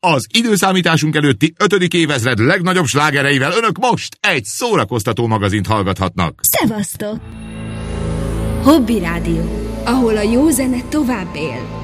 Az időszámításunk előtti 5. évezred legnagyobb slágereivel önök most egy szórakoztató magazint hallgathatnak. Szevasztok! Hobby Rádió, ahol a jó zene tovább él.